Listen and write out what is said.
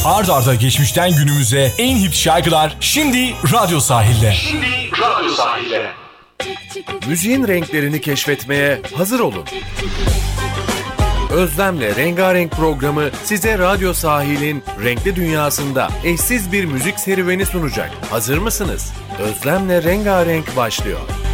Ard arda geçmişten günümüze en hit şarkılar şimdi Radyo Sahil'de. Müziğin renklerini keşfetmeye hazır olun. Özlem'le Rengarenk programı size Radyo Sahil'in renkli dünyasında eşsiz bir müzik serüveni sunacak. Hazır mısınız? Özlem'le Rengarenk başlıyor.